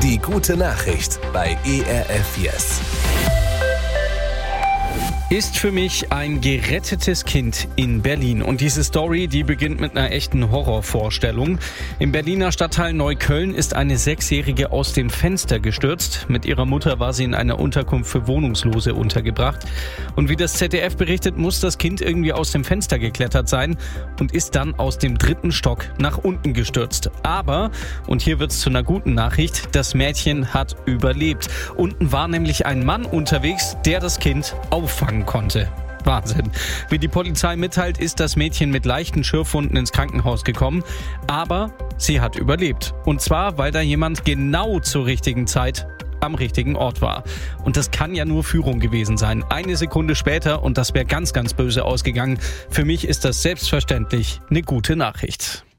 Die gute Nachricht bei ERF Yes. Ist für mich ein gerettetes Kind in Berlin. Und diese Story, die beginnt mit einer echten Horrorvorstellung. Im Berliner Stadtteil Neukölln ist eine 6-Jährige aus dem Fenster gestürzt. Mit ihrer Mutter war sie in einer Unterkunft für Wohnungslose untergebracht. Und wie das ZDF berichtet, muss das Kind irgendwie aus dem Fenster geklettert sein und ist dann aus dem 3. Stock nach unten gestürzt. Aber, und hier wird's zu einer guten Nachricht, das Mädchen hat überlebt. Unten war nämlich ein Mann unterwegs, der das Kind auffangen konnte. Wahnsinn. Wie die Polizei mitteilt, ist das Mädchen mit leichten Schürfwunden ins Krankenhaus gekommen, aber sie hat überlebt. Und zwar, weil da jemand genau zur richtigen Zeit am richtigen Ort war. Und das kann ja nur Führung gewesen sein. 1 Sekunde später und das wäre ganz, ganz böse ausgegangen. Für mich ist das selbstverständlich eine gute Nachricht.